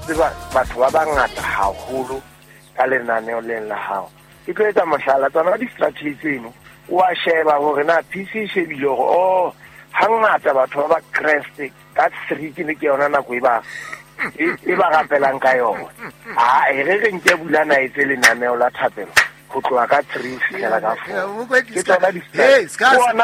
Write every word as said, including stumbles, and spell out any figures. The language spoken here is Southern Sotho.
tseba batho ba bangata haholo ka lenaneo leng la hao. Ke tlo etsa mohlala tsona di-strategy tseno wa sheba hore na P C e shebile hore o hangata batho ba ba crest ka three ke le ke yona nako e ba e ba rapelang ka yona. Ah e re re nke bulana e tse lenaneo la thapelo go tloa ka three fela ka four ke tsona di-strategy